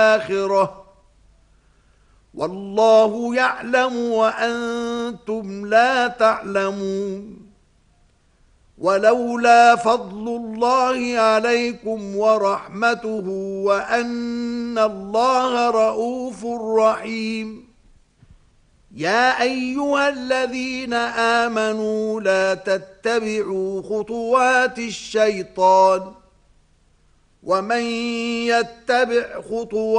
الآخرة والله يعلم وأنتم لا تعلمون ولولا فضل الله عليكم ورحمته وأن الله رؤوف رحيم يا أيها الذين آمنوا لا تتبعوا خطوات الشيطان ومن يتبع خطوات